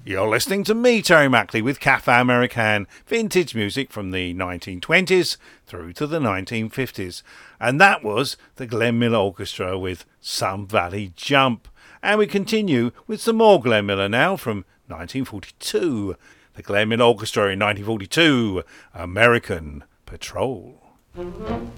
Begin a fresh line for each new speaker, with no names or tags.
You're listening to me, Terry Mackley, with Cafe Americain, vintage music from the 1920s through to the 1950s. And that was the Glenn Miller Orchestra with Sun Valley Jump. And we continue with some more Glenn Miller now from 1942. The Glenn Miller Orchestra in 1942, American Patrol.